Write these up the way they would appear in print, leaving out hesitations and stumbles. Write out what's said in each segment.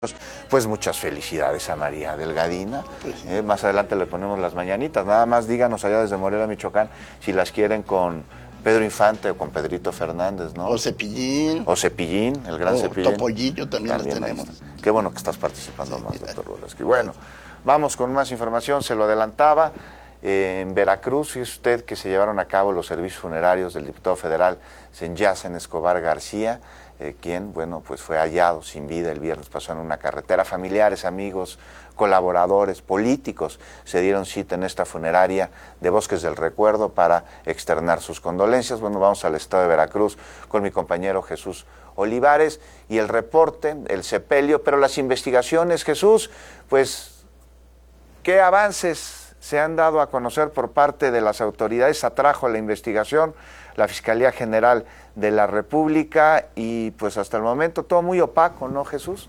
Pues muchas felicidades a María Delgadina. Más adelante le ponemos las mañanitas. Nada más díganos allá desde Morelia, Michoacán, si las quieren con Pedro Infante o con Pedrito Fernández, ¿no? O Cepillín. O Cepillín, el gran Cepillín. Topollillo también las tenemos. Qué bueno que estás participando más, doctor Borleski. Bueno, vamos con más información, se lo adelantaba. En Veracruz, fíjese usted que se llevaron a cabo los servicios funerarios del diputado federal Senyacen Escobar García, quien, bueno, pues fue hallado sin vida el viernes pasado en una carretera. Familiares, amigos, colaboradores, políticos se dieron cita en esta funeraria de Bosques del Recuerdo para externar sus condolencias. Bueno, vamos al estado de Veracruz con mi compañero Jesús Olivares y el reporte, el sepelio, pero las investigaciones, Jesús, pues, ¿qué avances se han dado a conocer por parte de las autoridades? Atrajo la investigación la Fiscalía General de la República y pues hasta el momento todo muy opaco, ¿no, Jesús?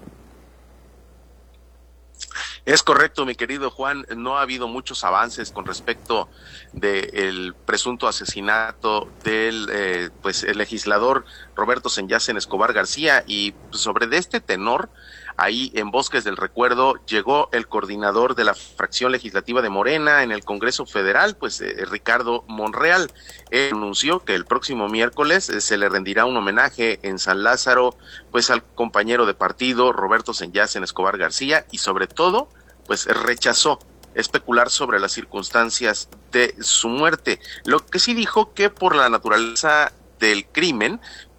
Es correcto, mi querido Juan, no ha habido muchos avances con respecto del presunto asesinato del el legislador Roberto Senyacen Escobar García, y sobre este tenor, ahí en Bosques del Recuerdo llegó el coordinador de la fracción legislativa de Morena en el Congreso Federal, Ricardo Monreal. Él anunció que el próximo miércoles se le rendirá un homenaje en San Lázaro, al compañero de partido Roberto Senyacen Escobar García, y sobre todo, rechazó especular sobre las circunstancias de su muerte. Lo que sí dijo que por la naturaleza del crimen,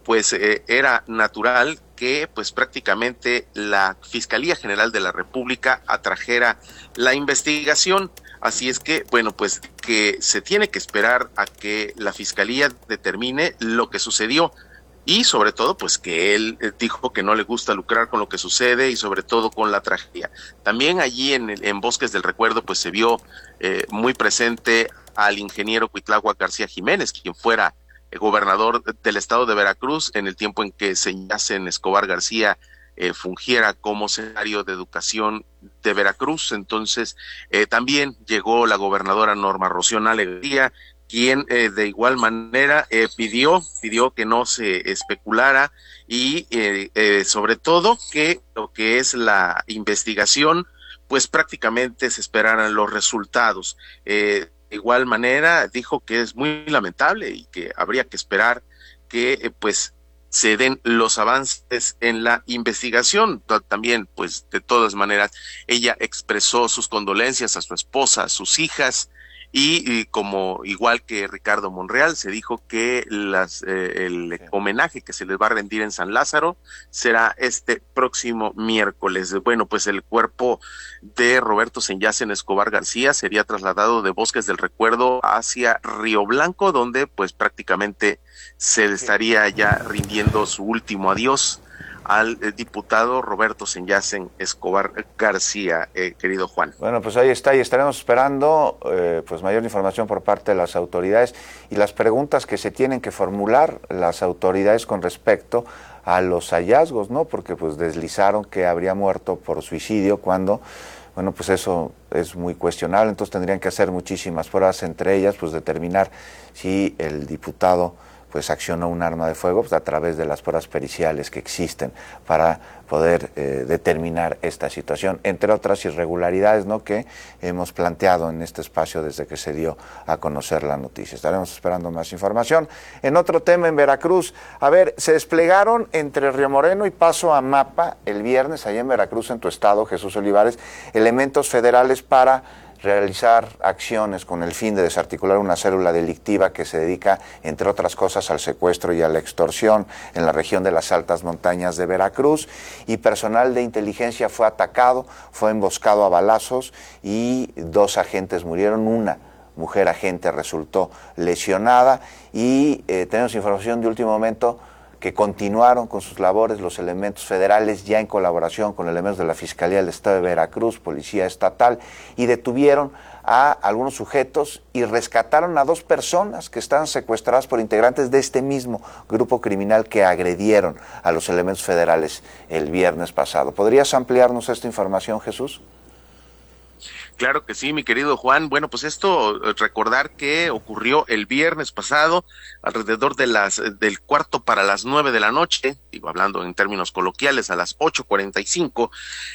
era natural que prácticamente la Fiscalía General de la República atrajera la investigación. Así es que, que se tiene que esperar a que la Fiscalía determine lo que sucedió. Y sobre todo, que él dijo que no le gusta lucrar con lo que sucede y sobre todo con la tragedia. También allí en Bosques del Recuerdo, se vio muy presente al ingeniero Cuitláhuac García Jiménez, quien fuera gobernador del estado de Veracruz en el tiempo en que Senyacen Escobar García fungiera como secretario de Educación de Veracruz. Entonces, también llegó la gobernadora Norma Rocío Alegría, quien de igual manera pidió que no se especulara y sobre todo que lo que es la investigación, prácticamente se esperaran los resultados. De igual manera dijo que es muy lamentable y que habría que esperar que se den los avances en la investigación. También de todas maneras ella expresó sus condolencias a su esposa, a sus hijas, y como igual que Ricardo Monreal, se dijo que el homenaje que se les va a rendir en San Lázaro será este próximo miércoles. Bueno, el cuerpo de Roberto Senyacen Escobar García sería trasladado de Bosques del Recuerdo hacia Río Blanco, donde prácticamente se estaría ya rindiendo su último adiós al diputado Roberto Senyacen Escobar García, querido Juan. Bueno, ahí está, y estaremos esperando mayor información por parte de las autoridades y las preguntas que se tienen que formular las autoridades con respecto a los hallazgos, ¿no? Porque deslizaron que habría muerto por suicidio cuando, eso es muy cuestionable. Entonces tendrían que hacer muchísimas pruebas, entre ellas determinar si el diputado accionó un arma de fuego a través de las pruebas periciales que existen para poder determinar esta situación, entre otras irregularidades, ¿no?, que hemos planteado en este espacio desde que se dio a conocer la noticia. Estaremos esperando más información. En otro tema, en Veracruz, se desplegaron entre Río Moreno y Paso Amapa el viernes, allá en Veracruz, en tu estado, Jesús Olivares, elementos federales para realizar acciones con el fin de desarticular una célula delictiva que se dedica, entre otras cosas, al secuestro y a la extorsión en la región de las altas montañas de Veracruz, y personal de inteligencia fue atacado, fue emboscado a balazos y 2 agentes murieron, una mujer agente resultó lesionada, y tenemos información de último momento que continuaron con sus labores los elementos federales ya en colaboración con elementos de la Fiscalía del Estado de Veracruz, Policía Estatal, y detuvieron a algunos sujetos y rescataron a 2 personas que estaban secuestradas por integrantes de este mismo grupo criminal que agredieron a los elementos federales el viernes pasado. ¿Podrías ampliarnos esta información, Jesús? Claro que sí, mi querido Juan. Bueno, pues esto, recordar que ocurrió el viernes pasado, alrededor de del 8:45 de la noche, digo, hablando en términos coloquiales, a las 8:45,